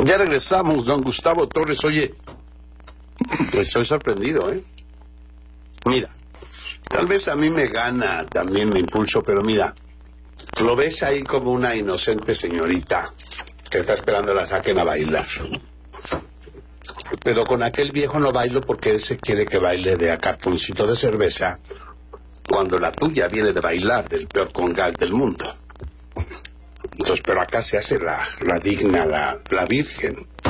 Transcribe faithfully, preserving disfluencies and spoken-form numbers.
Ya regresamos, don Gustavo Torres. Oye, estoy sorprendido, ¿eh? Mira, tal vez a mí me gana también mi impulso, pero mira, lo ves ahí como una inocente señorita que está esperando la saquen a bailar. Pero con aquel viejo no bailo porque él se quiere que baile de a cartoncito de cerveza cuando la tuya viene de bailar del peor congal del mundo. Entonces, pero acá se hace la, la digna, la, la virgen.